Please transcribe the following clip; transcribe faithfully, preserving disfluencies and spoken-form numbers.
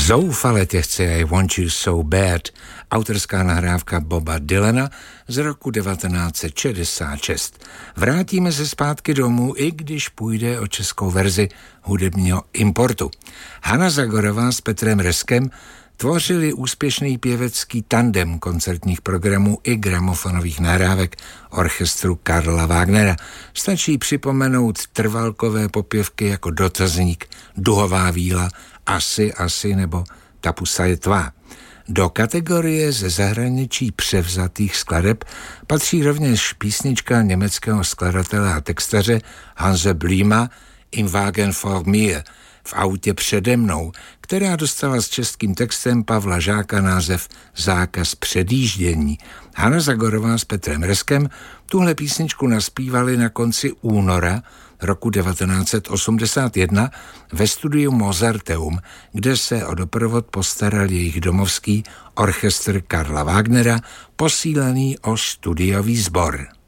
Zoufale tě chci, I Want You So Bad, autorská nahrávka Boba Dylana z roku devatenáct set šedesát šest. Vrátíme se zpátky domů, i když půjde o českou verzi hudebního importu. Hana Zagorová s Petrem Reskem tvořili úspěšný pěvecký tandem koncertních programů i gramofonových nahrávek orchestru Karla Wagnera. Stačí připomenout trvalkové popěvky jako Dotazník, Duhová víla, Asi, asi nebo Ta pusa je tvá. Do kategorie ze zahraničí převzatých skladeb patří rovněž písnička německého skladatele a textaře Hanse Blüma Im Wagen vor mir, v autě přede mnou, která dostala s českým textem Pavla Žáka název Zákaz předjíždění. Hana Zagorová s Petrem Reskem tuhle písničku naspívali na konci února roku devatenáct set osmdesát jedna ve studiu Mozarteum, kde se o doprovod postaral jejich domovský orchestr Karla Wagnera, posílený o studiový sbor.